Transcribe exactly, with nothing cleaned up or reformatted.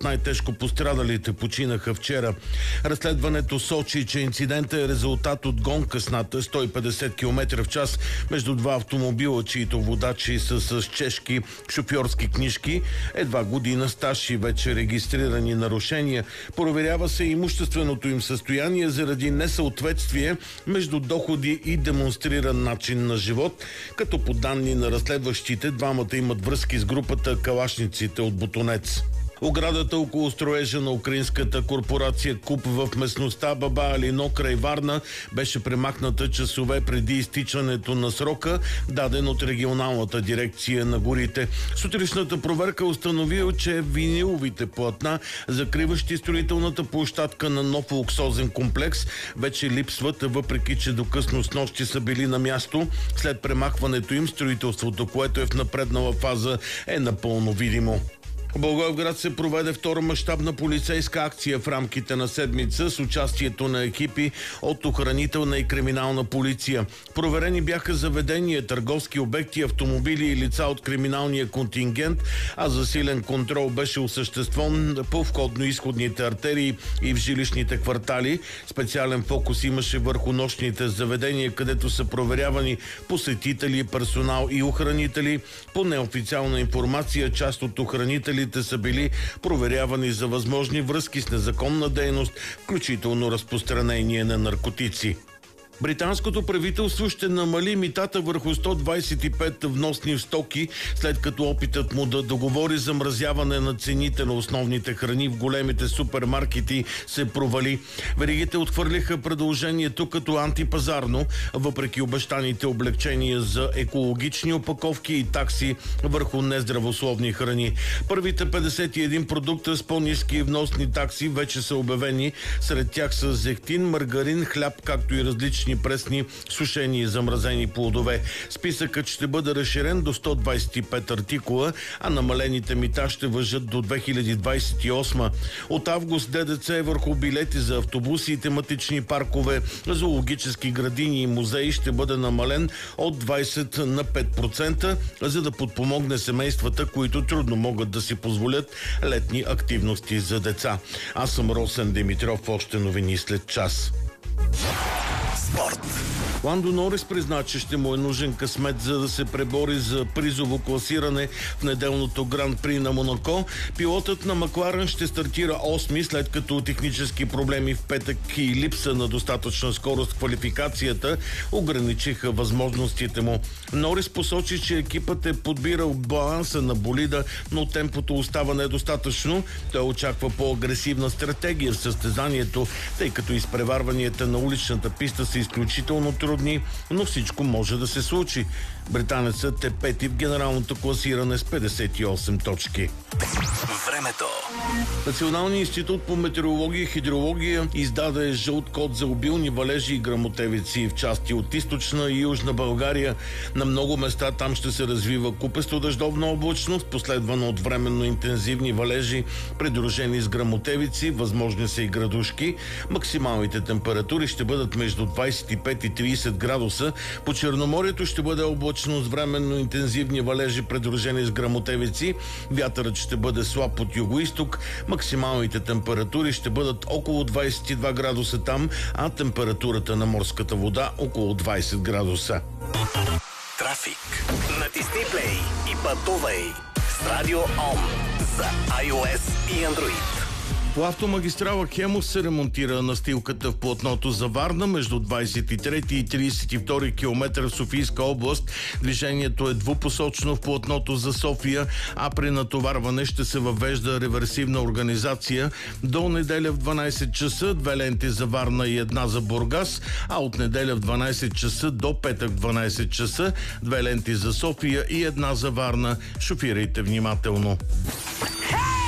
най-тежко пострадалите починаха вчера. Разследването сочи, че инцидентът е резултат от гонка с над сто и петдесет километра в час между два автомобила, чието водачи са с чешки шофьорски книжки, едва година стаж и вече регистрирани нарушения. Проверява се имущественото им състояние заради несъответствие между доходи и демонстриран начин на живот, като по данни на разследващите двамата имат връзки с групата калашниците от Ботунец. Оградата около строежа на украинската корпорация КУП в местността Баба Алино край Варна беше премахната часове преди изтичането на срока, даден от регионалната дирекция на горите. Сутрешната проверка установила, че виниловите платна, закриващи строителната площадка на нов луксозен комплекс, вече липсват, въпреки че до късно снощи са били на място. След премахването им, строителството, което е в напреднала фаза, е напълно видимо. В Благоевград се проведе втора мащабна полицейска акция в рамките на седмица с участието на екипи от охранителна и криминална полиция. Проверени бяха заведения, търговски обекти, автомобили и лица от криминалния контингент, а засилен контрол беше осъществен по входно-изходните артерии и в жилищните квартали. Специален фокус имаше върху нощните заведения, където са проверявани посетители, персонал и охранители. По неофициална информация, част от охранители са били проверявани за възможни връзки с незаконна дейност, включително разпространение на наркотици. Британското правителство ще намали митата върху сто двадесет и пет вносни стоки, след като опитът му да договори замразяване на цените на основните храни в големите супермаркети се провали. Веригите отхвърлиха предложението като антипазарно, въпреки обещаните облегчения за екологични опаковки и такси върху нездравословни храни. Първите петдесет и един продукта с по-ниски вносни такси вече са обявени. Сред тях са зехтин, маргарин, хляб, както и различни пресни, сушени и замразени плодове. Списъкът ще бъде разширен до сто двадесет и пет артикула, а намалените мита ще важат до две хиляди двадесет и осма. От август ДДЦ е върху билети за автобуси и тематични паркове, зоологически градини и музеи ще бъде намален от двадесет на пет процента, за да подпомогне семействата, които трудно могат да си позволят летни активности за деца. Аз съм Росен Димитров, още новини след час. Спорт. Ландо Норис призна, че ще му е нужен късмет, за да се пребори за призово класиране в неделното Гран-при на Монако. Пилотът на Макларен ще стартира осми, след като технически проблеми в петък и липса на достатъчна скорост в квалификацията ограничиха възможностите му. Норис посочи, че екипът е подбирал баланса на болида, но темпото остава недостатъчно. Той очаква по-агресивна стратегия в състезанието, тъй като изпреварванията на уличната писта са изключително трудни, но всичко може да се случи. Британецът е пети в генералното класиране с петдесет и осем точки. Времето. Националният институт по метеорология и хидрология издаде жълт код за обилни валежи и гръмотевици в части от източна и южна България. На много места там ще се развива купесто дъждовна облачност, последвана от временно интензивни валежи, придружени с гръмотевици, възможни са и градушки. Максималните температури ще бъдат между двадесет и пет и тридесет градуса. По Черноморието ще бъде облачно с временно интензивни валежи, придружени с гръмотевици. Вятърът ще бъде слаб от югоизток. Максималните температури ще бъдат около двадесет и два градуса там, а температурата на морската вода около двадесет градуса. Трафик. Натисни плей и пътувай с Радио Ом за iOS и Android. По автомагистрала Хемус се ремонтира настилката в платното за Варна между двадесет и трети и тридесет и втори километър в Софийска област. Движението е двупосочно в платното за София, а при натоварване ще се въвежда реверсивна организация. До неделя в дванадесет часа две ленти за Варна и една за Бургас, а от неделя в дванадесет часа до петък в дванадесет часа две ленти за София и една за Варна. Шофирайте внимателно. Hey!